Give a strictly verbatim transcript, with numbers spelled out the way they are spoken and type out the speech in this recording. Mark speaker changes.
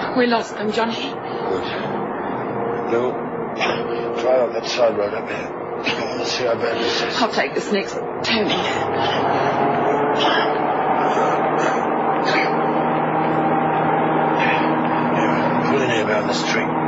Speaker 1: We lost them, Johnny.
Speaker 2: Good. Lou, try on that side road up here. I want to see how bad this is.
Speaker 1: I'll take this next. Tony.
Speaker 2: Yeah, pull in here around this tree.